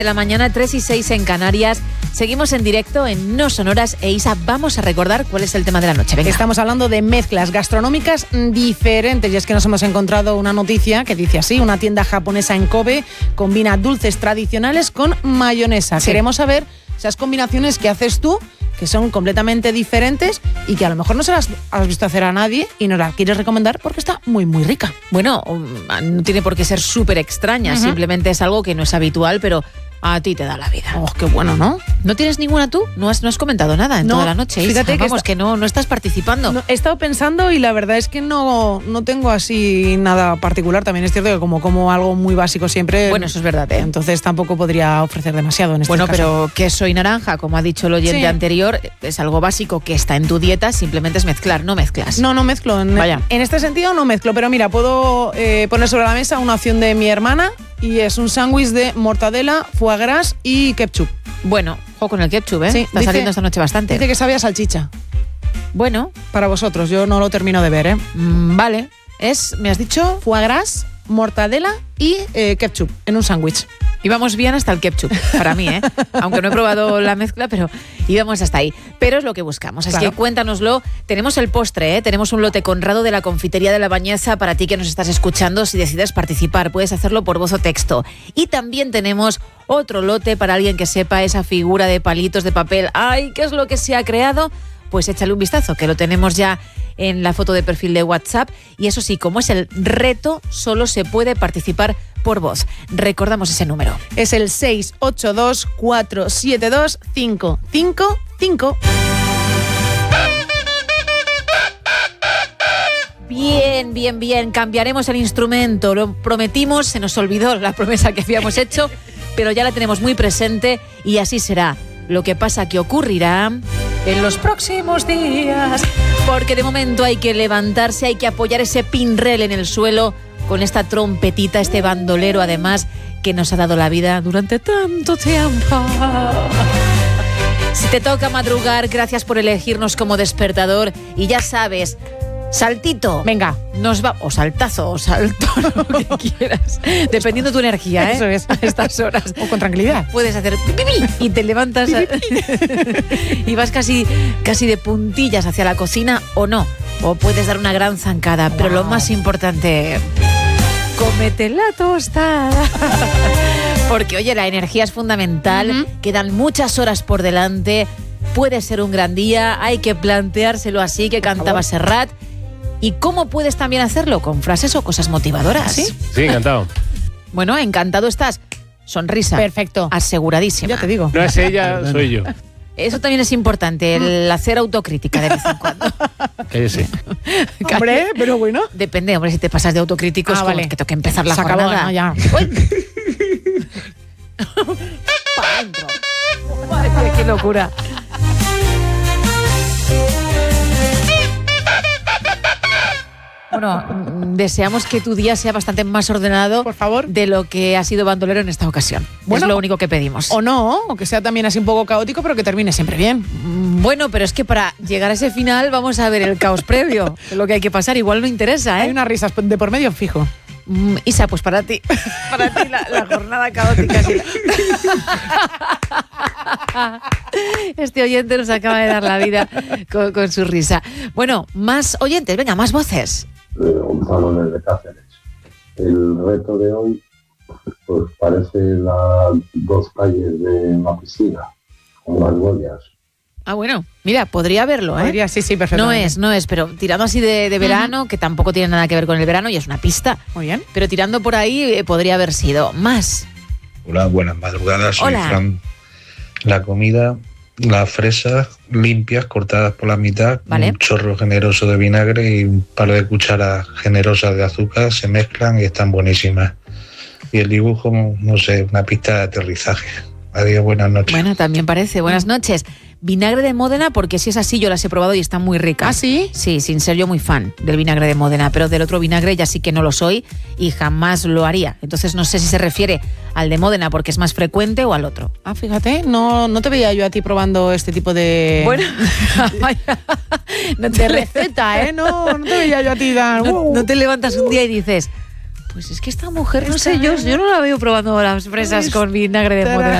De la mañana, 3:06 en Canarias. Seguimos en directo en No Sonoras. E Isa, vamos a recordar cuál es el tema de la noche. Venga. Estamos hablando de mezclas gastronómicas diferentes y es que nos hemos encontrado una noticia que dice así: una tienda japonesa en Kobe combina dulces tradicionales con mayonesa. Sí. Queremos saber esas combinaciones que haces tú, que son completamente diferentes y que a lo mejor no se las has visto hacer a nadie y nos las quieres recomendar porque está muy, muy rica. Bueno, no tiene por qué ser súper extraña, simplemente es algo que no es habitual, pero a ti te da la vida. Oh, qué bueno, ¿no? ¿No tienes ninguna tú? ¿No has comentado nada en toda la noche? Fíjate Isa, que no estás participando. No, he estado pensando y la verdad es que no tengo así nada particular. También es cierto que como algo muy básico siempre. Bueno, eso es verdad, ¿eh? Entonces tampoco podría ofrecer demasiado en este caso. Bueno, pero queso y naranja, como ha dicho el oyente anterior, es algo básico que está en tu dieta, simplemente es mezclar, no mezclas. No mezclo. Vaya. En este sentido no mezclo, pero mira, puedo poner sobre la mesa una opción de mi hermana y es un sándwich de mortadela, foie gras y ketchup. Bueno, ojo con el ketchup, ¿eh? Sí, está saliendo esta noche bastante. Dice que sabe a salchicha. Bueno. Para vosotros, yo no lo termino de ver, ¿eh? Vale. ¿Me has dicho? Foie gras, mortadela y ketchup en un sándwich. Íbamos bien hasta el ketchup, para mí, ¿eh? Aunque no he probado la mezcla, pero íbamos hasta ahí. Pero es lo que buscamos, así que cuéntanoslo. Tenemos el postre, ¿eh? Tenemos un lote Conrado de la confitería de La Bañeza para ti que nos estás escuchando. Si decides participar, puedes hacerlo por voz o texto. Y también tenemos otro lote para alguien que sepa esa figura de palitos de papel. ¡Ay, qué es lo que se ha creado! Pues échale un vistazo, que lo tenemos ya en la foto de perfil de WhatsApp. Y eso sí, como es el reto, solo se puede participar por voz. Recordamos ese número. Es el 682-472-555. Bien. Cambiaremos el instrumento. Lo prometimos, se nos olvidó la promesa que habíamos hecho, pero ya la tenemos muy presente y así será. Lo que pasa que ocurrirá en los próximos días, porque de momento hay que levantarse, hay que apoyar ese pinrel en el suelo con esta trompetita, este bandolero además que nos ha dado la vida durante tanto tiempo. Si te toca madrugar, gracias por elegirnos como despertador y ya sabes, saltito, venga, nos va, o saltazo, o salto, lo que quieras, dependiendo de tu energía, ¿eh? Eso es, a estas horas. O con tranquilidad. Puedes hacer pipí y te levantas y vas casi de puntillas hacia la cocina o no. O puedes dar una gran zancada, pero lo más importante, cómete la tostada. Porque, oye, la energía es fundamental, quedan muchas horas por delante, puede ser un gran día, hay que planteárselo así, que cantaba Serrat. ¿Y cómo puedes también hacerlo? Con frases o cosas motivadoras. Sí, encantado. Bueno, encantado estás. Sonrisa. Perfecto. Aseguradísima. Ya te digo. No es ella, soy yo. Eso también es importante, el hacer autocrítica de vez en cuando. Sí. Hombre, pero bueno. Depende, hombre, si te pasas de autocríticos, vale. que toque empezar la Se acabó, jornada. ¿no? Ya. Para adentro. Madre, qué locura. Bueno, deseamos que tu día sea bastante más ordenado, por favor, de lo que ha sido bandolero en esta ocasión. Bueno, es lo único que pedimos. O no, o que sea también así un poco caótico, pero que termine siempre bien. Bueno, pero es que para llegar a ese final vamos a ver el caos previo, lo que hay que pasar. Igual no interesa, ¿eh? Hay unas risas de por medio fijo. Isa, pues para ti la jornada caótica. Sí. Este oyente nos acaba de dar la vida con su risa. Bueno, más oyentes, venga, más voces. Gonzalo desde Cáceres. El reto de hoy pues parece las dos calles de una piscina, con las boyas. Ah, bueno, mira, podría verlo, ¿eh? Podría, sí, perfecto. No es, pero tirando así de verano, que tampoco tiene nada que ver con el verano y es una pista. Muy bien. Pero tirando por ahí podría haber sido más. Hola, buenas madrugadas, soy Hola. Fran. La comida, las fresas limpias, cortadas por la mitad, Vale. un chorro generoso de vinagre y un par de cucharas generosas de azúcar, se mezclan y están buenísimas. Y el dibujo, no sé, una pista de aterrizaje. Adiós, buenas noches. Bueno, también parece. Buenas noches. Vinagre de Módena, porque si es así, yo las he probado y están muy ricas. ¿Ah, sí? Sí, sin ser yo muy fan del vinagre de Módena, pero del otro vinagre ya sí que no lo soy y jamás lo haría. Entonces no sé si se refiere al de Módena porque es más frecuente o al otro. Ah, fíjate, no te veía yo a ti probando este tipo de... Bueno, de receta, ¿eh? No te veía yo a ti dar... No te levantas un día y dices, Pues es que esta mujer, no sé, yo no la veo probando las fresas con vinagre de moderna.